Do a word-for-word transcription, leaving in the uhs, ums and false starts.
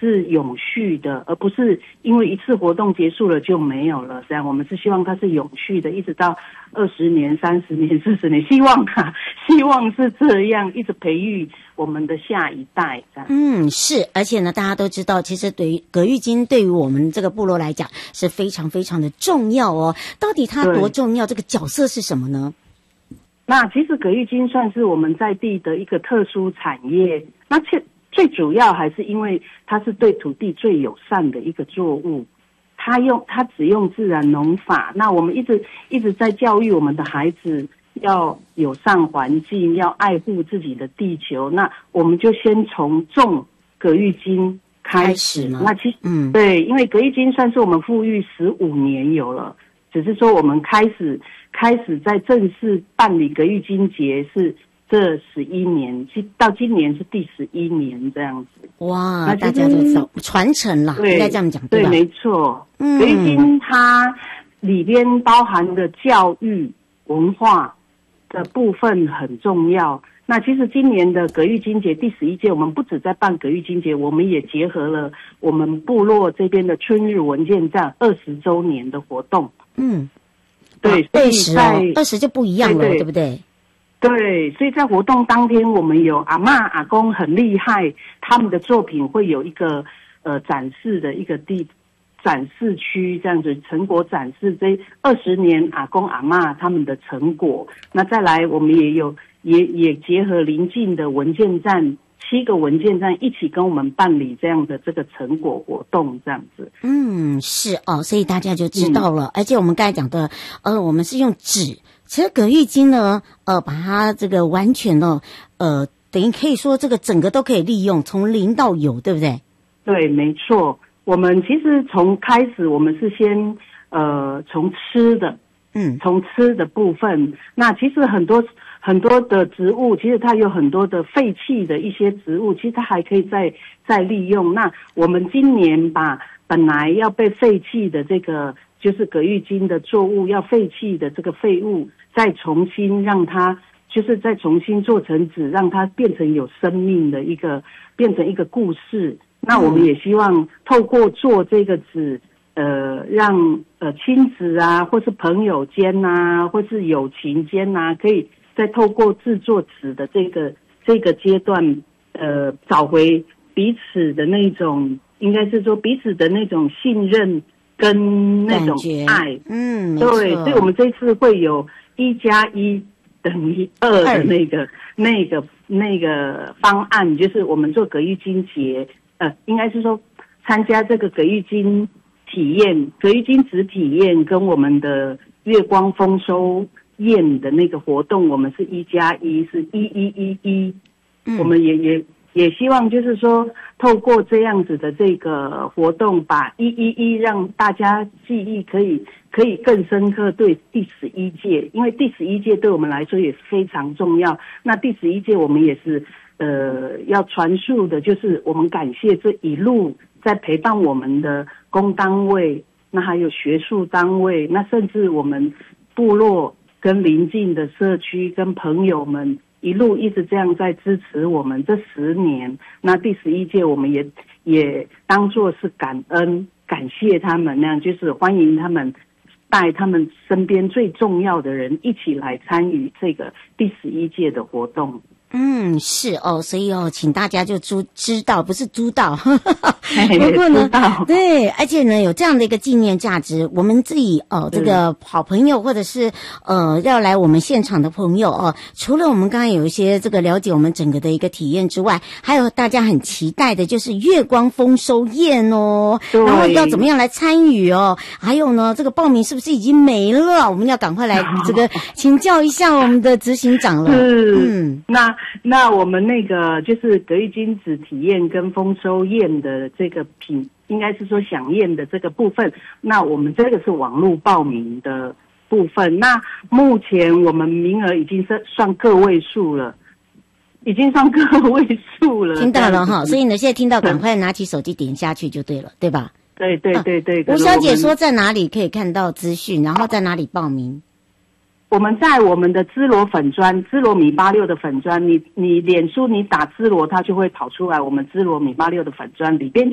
是永续的，而不是因为一次活动结束了就没有了。这样，我们是希望它是永续的，一直到二十年、三十年、四十年，希望啊，希望是这样，一直培育我们的下一代。这样， 嗯，是，而且呢，大家都知道，其实对于葛玉金对于我们这个部落来讲是非常非常的重要哦。到底它多重要？这个角色是什么呢？ 那其实葛玉金算是我们在地的一个特殊产业，那最最主要还是因为它是对土地最友善的一个作物，它用它只用自然农法。那我们一直一直在教育我们的孩子要友善环境，要爱护自己的地球。那我们就先从种葛玉金开始。那其实嗯，对，因为葛玉金算是我们富裕十五年有了，只是说我们开始。开始在正式办理葛玉金节是这十一年，到今年是第十一年这样子。 哇，那大家都知道传承啦，应该这样讲对吧？ 对，没错。嗯，葛玉金它里边包含的教育文化的部分很重要。那其实今年的葛玉金节第十一届，我们不止在办葛玉金节，我们也结合了我们部落这边的春日文件站二十周年的活动。嗯。对， 二十哦，二十就不一样了， 对, 对, 对不对？ 对，所以在活动当天，我们有阿嬷阿公很厉害，他们的作品会有一个呃展示的一个地展示区，这样子成果展示这二十年阿公阿嬷他们的成果。那再来，我们也有也也结合邻近的文件站。七个文件站一起跟我们办理这样的这个成果活动，这样子。 嗯，是哦，所以大家就知道了。嗯、而且我们刚才讲的，呃，我们是用纸，其实葛玉金呢，呃，把它这个完全的，呃，等于可以说这个整个都可以利用，从零到有，对不对？ 对，没错。我们其实从开始，我们是先呃从吃的，嗯，从吃的部分，那其实很多。很多的植物，其实它有很多的废弃的一些植物，其实它还可以再再利用。那我们今年把本来要被废弃的这个，就是葛玉金的作物要废弃的这个废物，再重新让它，就是再重新做成纸，让它变成有生命的一个，变成一个故事。那我们也希望透过做这个纸，呃，让呃亲子啊，或是朋友间啊，或是友情间啊，可以。再透过制作纸的这个这个阶段，呃，找回彼此的那种，应该是说彼此的那种信任跟那种爱。嗯，对，所以我们这次会有一加一等于二的那个那个那个方案，就是我们做葛玉金节，呃，应该是说参加这个葛玉金体验、葛玉金纸体验跟我们的月光丰收。宴的那个活动，我们是一加一，是一一一一。嗯，我们也也也希望就是说，透过这样子的这个活动，把一一一让大家记忆可以可以更深刻。对第十一届，因为第十一届对我们来说也非常重要。那第十一届我们也是呃要传述的，就是我们感谢这一路在陪伴我们的公单位，那还有学术单位，那甚至我们部落。跟邻近的社区跟朋友们一路一直这样在支持我们这十年，那第十一届我们也也当作是感恩感谢他们，那样就是欢迎他们带他们身边最重要的人一起来参与这个第十一届的活动。 嗯，是哦，所以哦，请大家就知知道，不是知道。不过呢，对，而且呢，有这样的一个纪念价值，我们自己哦，这个好朋友或者是呃要来我们现场的朋友哦，除了我们刚刚有一些这个了解我们整个的一个体验之外，还有大家很期待的就是月光丰收宴哦，然后要怎么样来参与哦？还有呢，这个报名是不是已经没了？我们要赶快来这个请教一下我们的执行长了。 嗯，那。那我们那个就是葛玉金纸体验跟丰收宴的这个品，应该是说飨宴的这个部分，那我们这个是网络报名的部分。那目前我们名额已经是算个位数了，已经算个位数了。 听到了哈，所以呢，现在听到赶快拿起手机点下去就对了，对吧？ 对对对对。 吴小姐说在哪里可以看到资讯，然后在哪里报名？ 我们在我们的芝罗粉专，芝罗米八六的粉专，你你脸书你打芝罗，它就会跑出来我们芝罗米八六的粉专里边。